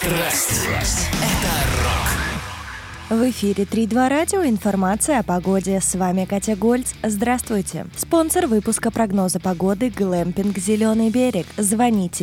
Страсть. Это рок. В эфире 3-2 радио. Информация о погоде. С вами Катя Гольц. Здравствуйте. Спонсор выпуска прогноза погоды — Глэмпинг «Зеленый берег». Звоните